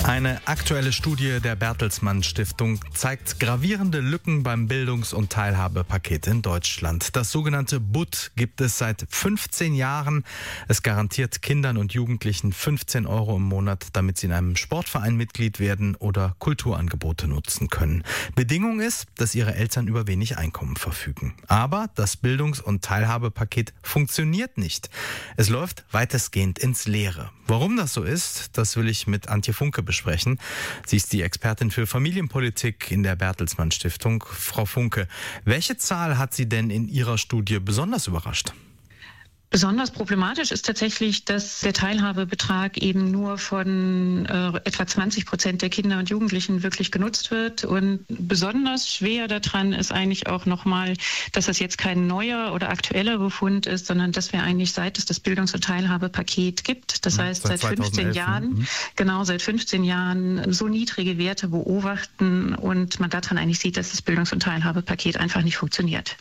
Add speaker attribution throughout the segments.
Speaker 1: Eine aktuelle Studie der Bertelsmann Stiftung zeigt gravierende Lücken beim Bildungs- und Teilhabepaket in Deutschland. Das sogenannte BUT gibt es seit 15 Jahren. Es garantiert Kindern und Jugendlichen 15 € im Monat, damit sie in einem Sportverein Mitglied werden oder Kulturangebote nutzen können. Bedingung ist, dass ihre Eltern über wenig Einkommen verfügen. Aber das Bildungs- und Teilhabepaket funktioniert nicht. Es läuft weitestgehend ins Leere. Warum das so ist, das will ich mit Antje Funke besprechen. Sie ist die Expertin für Familienpolitik in der Bertelsmann Stiftung. Frau Funke, welche Zahl hat Sie denn in Ihrer Studie besonders überrascht?
Speaker 2: Besonders problematisch ist tatsächlich, dass der Teilhabebetrag eben nur von etwa 20% der Kinder und Jugendlichen wirklich genutzt wird. Und besonders schwer daran ist eigentlich auch nochmal, dass das jetzt kein neuer oder aktueller Befund ist, sondern dass wir eigentlich seit es das Bildungs- und Teilhabepaket gibt, das heißt seit 15 Jahren, seit 15 Jahren so niedrige Werte beobachten und man daran eigentlich sieht, dass das Bildungs- und Teilhabepaket einfach nicht funktioniert.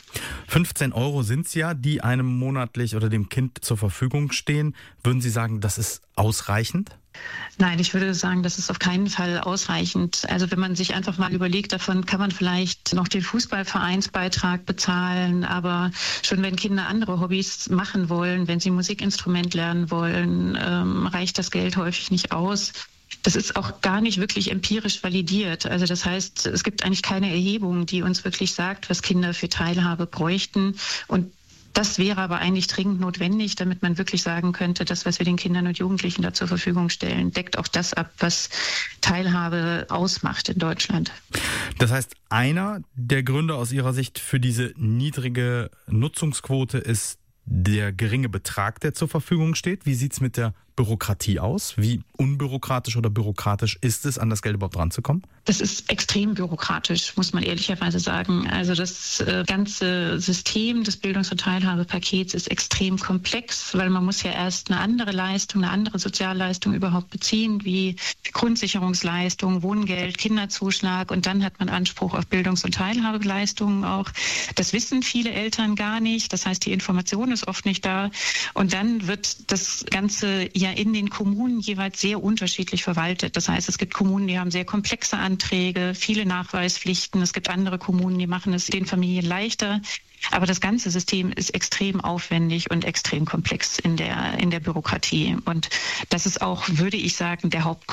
Speaker 1: 15 € sind es ja, die einem monatlich oder dem Kind zur Verfügung stehen. Würden Sie sagen, das ist ausreichend?
Speaker 2: Nein, ich würde sagen, das ist auf keinen Fall ausreichend. Also wenn man sich einfach mal überlegt, davon kann man vielleicht noch den Fußballvereinsbeitrag bezahlen, aber schon wenn Kinder andere Hobbys machen wollen, wenn sie Musikinstrument lernen wollen, reicht das Geld häufig nicht aus. Das ist auch gar nicht wirklich empirisch validiert. Also das heißt, es gibt eigentlich keine Erhebung, die uns wirklich sagt, was Kinder für Teilhabe bräuchten. Und das wäre aber eigentlich dringend notwendig, damit man wirklich sagen könnte, das, was wir den Kindern und Jugendlichen da zur Verfügung stellen, deckt auch das ab, was Teilhabe ausmacht in Deutschland.
Speaker 1: Das heißt, einer der Gründe aus Ihrer Sicht für diese niedrige Nutzungsquote ist der geringe Betrag, der zur Verfügung steht. Wie sieht es mit der Bürokratie aus? Wie unbürokratisch oder bürokratisch ist es, an das Geld überhaupt ranzukommen?
Speaker 2: Das ist extrem bürokratisch, muss man ehrlicherweise sagen. Also das ganze System des Bildungs- und Teilhabepakets ist extrem komplex, weil man muss ja erst eine andere Leistung, eine andere Sozialleistung überhaupt beziehen, wie Grundsicherungsleistung, Wohngeld, Kinderzuschlag und dann hat man Anspruch auf Bildungs- und Teilhabeleistungen auch. Das wissen viele Eltern gar nicht. Das heißt, die Information ist oft nicht da. Und dann wird das Ganze ja in den Kommunen jeweils sehr unterschiedlich verwaltet. Das heißt, es gibt Kommunen, die haben sehr komplexe Anträge, viele Nachweispflichten. Es gibt andere Kommunen, die machen es den Familien leichter. Aber das ganze System ist extrem aufwendig und extrem komplex in der Bürokratie. Und das ist auch, würde ich sagen, der Hauptgrund